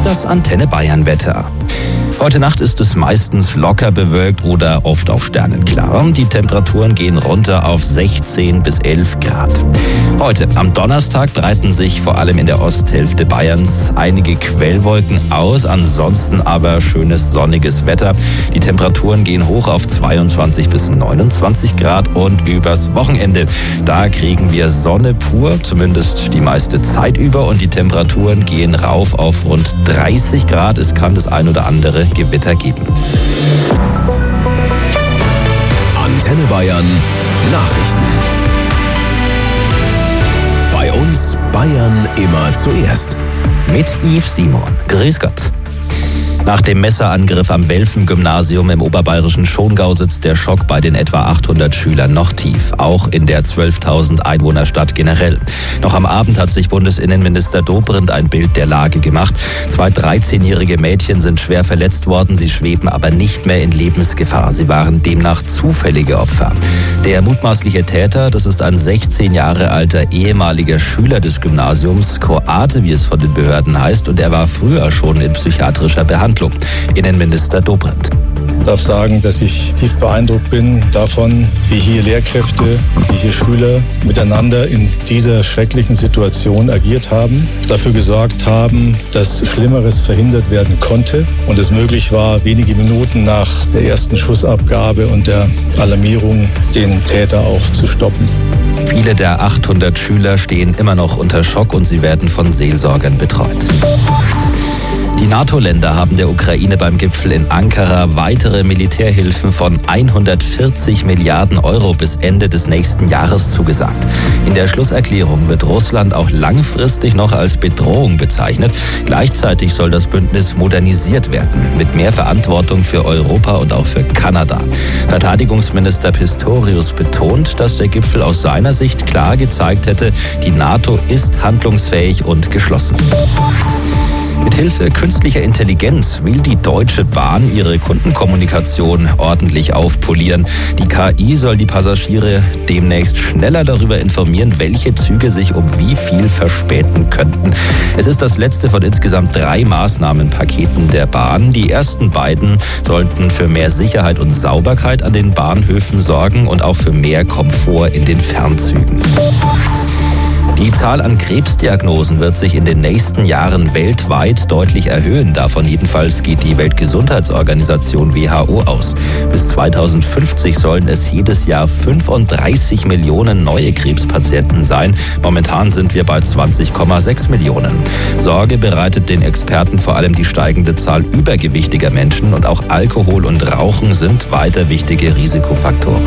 Das Antenne Bayern Wetter. Heute Nacht ist es meistens locker bewölkt oder oft auch sternenklar. Die Temperaturen gehen runter auf 16 bis 11 Grad. Heute, am Donnerstag, breiten sich vor allem in der Osthälfte Bayerns einige Quellwolken aus. Ansonsten aber schönes sonniges Wetter. Die Temperaturen gehen hoch auf 22 bis 29 Grad und übers Wochenende, da kriegen wir Sonne pur, zumindest die meiste Zeit über, und die Temperaturen gehen rauf auf rund 30 Grad. Es kann das ein oder andere Gewitter geben. Antenne Bayern Nachrichten. Bei uns Bayern immer zuerst. Mit Yves Simon. Grüß Gott. Nach dem Messerangriff am Welfen-Gymnasium im oberbayerischen Schongau sitzt der Schock bei den etwa 800 Schülern noch tief, auch in der 12.000 Einwohnerstadt generell. Noch am Abend hat sich Bundesinnenminister Dobrindt ein Bild der Lage gemacht. 2 13-jährige Mädchen sind schwer verletzt worden, sie schweben aber nicht mehr in Lebensgefahr. Sie waren demnach zufällige Opfer. Der mutmaßliche Täter, das ist ein 16 Jahre alter ehemaliger Schüler des Gymnasiums, Kroate, wie es von den Behörden heißt, und er war früher schon in psychiatrischer Behandlung. Innenminister Dobrindt. Ich darf sagen, dass ich tief beeindruckt bin davon, wie hier Lehrkräfte, wie hier Schüler miteinander in dieser schrecklichen Situation agiert haben, dafür gesorgt haben, dass Schlimmeres verhindert werden konnte und es möglich war, wenige Minuten nach der ersten Schussabgabe und der Alarmierung den Täter auch zu stoppen. Viele der 800 Schüler stehen immer noch unter Schock und sie werden von Seelsorgern betreut. Die NATO-Länder haben der Ukraine beim Gipfel in Ankara weitere Militärhilfen von 140 Milliarden Euro bis Ende des nächsten Jahres zugesagt. In der Schlusserklärung wird Russland auch langfristig noch als Bedrohung bezeichnet. Gleichzeitig soll das Bündnis modernisiert werden, mit mehr Verantwortung für Europa und auch für Kanada. Verteidigungsminister Pistorius betont, dass der Gipfel aus seiner Sicht klar gezeigt hätte, die NATO ist handlungsfähig und geschlossen. Mithilfe künstlicher Intelligenz will die Deutsche Bahn ihre Kundenkommunikation ordentlich aufpolieren. Die KI soll die Passagiere demnächst schneller darüber informieren, welche Züge sich um wie viel verspäten könnten. Es ist das letzte von insgesamt 3 Maßnahmenpaketen der Bahn. Die ersten beiden sollten für mehr Sicherheit und Sauberkeit an den Bahnhöfen sorgen und auch für mehr Komfort in den Fernzügen. Die Zahl an Krebsdiagnosen wird sich in den nächsten Jahren weltweit deutlich erhöhen. Davon jedenfalls geht die Weltgesundheitsorganisation WHO aus. Bis 2050 sollen es jedes Jahr 35 Millionen neue Krebspatienten sein. Momentan sind wir bei 20,6 Millionen. Sorge bereitet den Experten vor allem die steigende Zahl übergewichtiger Menschen, und auch Alkohol und Rauchen sind weiter wichtige Risikofaktoren.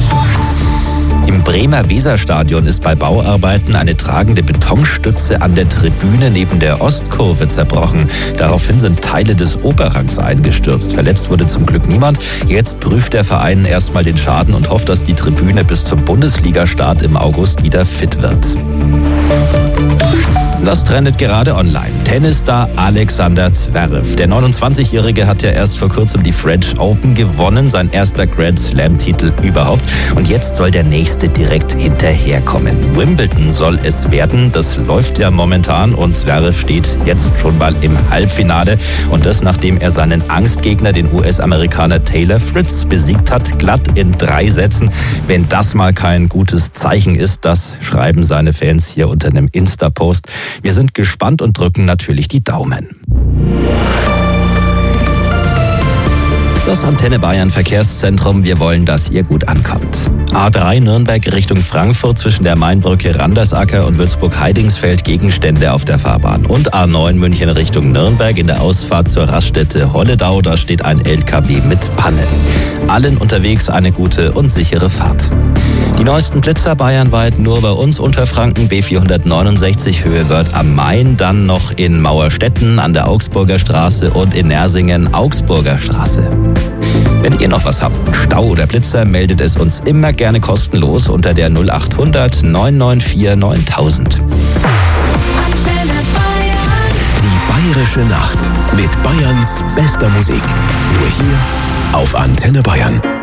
Im Bremer Weserstadion ist bei Bauarbeiten eine tragende Betonstütze an der Tribüne neben der Ostkurve zerbrochen. Daraufhin sind Teile des Oberrangs eingestürzt. Verletzt wurde zum Glück niemand. Jetzt prüft der Verein erstmal den Schaden und hofft, dass die Tribüne bis zum Bundesligastart im August wieder fit wird. Das trendet gerade online. Tennisstar Alexander Zverev. Der 29-Jährige hat ja erst vor kurzem die French Open gewonnen, sein erster Grand Slam-Titel überhaupt. Und jetzt soll der nächste direkt hinterherkommen. Wimbledon soll es werden. Das läuft ja momentan und Zverev steht jetzt schon mal im Halbfinale. Und das, nachdem er seinen Angstgegner, den US-Amerikaner Taylor Fritz, besiegt hat, glatt in 3 Sätzen. Wenn das mal kein gutes Zeichen ist, das schreiben seine Fans hier unter einem Insta-Post. Wir sind gespannt und drücken natürlich die Daumen. Das Antenne Bayern Verkehrszentrum, wir wollen, dass ihr gut ankommt. A3 Nürnberg Richtung Frankfurt zwischen der Mainbrücke Randersacker und Würzburg-Heidingsfeld Gegenstände auf der Fahrbahn. Und A9 München Richtung Nürnberg in der Ausfahrt zur Raststätte Holledau, da steht ein LKW mit Panne. Allen unterwegs eine gute und sichere Fahrt. Die neuesten Blitzer bayernweit nur bei uns Unterfranken, B469 Höhe Wörth am Main, dann noch in Mauerstetten an der Augsburger Straße und in Nersingen Augsburger Straße. Wenn ihr noch was habt, Stau oder Blitzer, meldet es uns immer gerne kostenlos unter der 0800 994 9000. Die Bayerische Nacht mit Bayerns bester Musik. Nur hier auf Antenne Bayern.